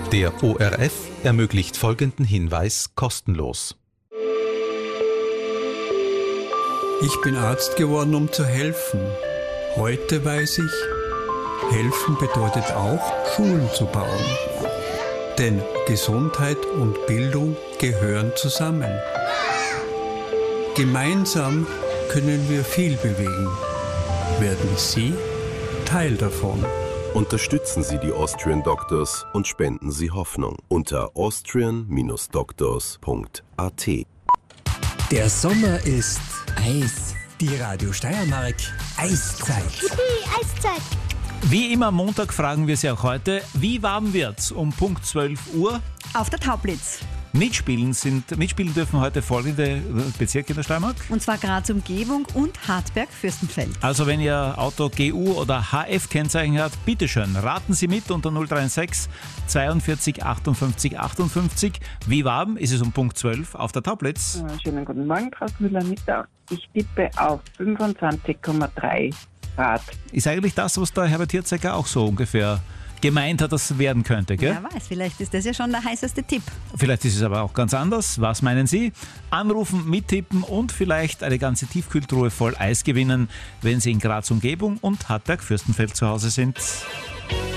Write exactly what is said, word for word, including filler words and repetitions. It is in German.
Der O R F ermöglicht folgenden Hinweis kostenlos. Ich bin Arzt geworden, um zu helfen. Heute weiß ich, helfen bedeutet auch, Schulen zu bauen. Denn Gesundheit und Bildung gehören zusammen. Gemeinsam können wir viel bewegen. Werden Sie Teil davon? Unterstützen Sie die Austrian Doctors und spenden Sie Hoffnung unter austrian Bindestrich doctors Punkt a t. Der Sommer ist Eis. Die Radio Steiermark Eiszeit. Eiszeit. Wie immer am Montag fragen wir Sie auch heute, wie warm wird's um Punkt zwölf Uhr? Auf der Taublitz. Mitspielen, sind, mitspielen dürfen heute folgende Bezirke in der Steiermark. Und zwar Graz Umgebung und Hartberg-Fürstenfeld. Also wenn Ihr Auto G U oder H F-Kennzeichen hat, bitteschön, raten Sie mit unter null drei sechs zweiundvierzig achtundfünfzig achtundfünfzig. Wie warm ist es um Punkt zwölf auf der Taublitz? Schönen guten Morgen, Frau Müller-Mittag. Ich tippe auf fünfundzwanzig Komma drei Grad. Ist eigentlich das, was der Herbert Hirzegger auch so ungefähr gemeint hat, dass es werden könnte, gell? Wer weiß, vielleicht ist das ja schon der heißeste Tipp. Vielleicht ist es aber auch ganz anders. Was meinen Sie? Anrufen, mittippen und vielleicht eine ganze Tiefkühltruhe voll Eis gewinnen, wenn Sie in Graz Umgebung und Hartberg-Fürstenfeld zu Hause sind.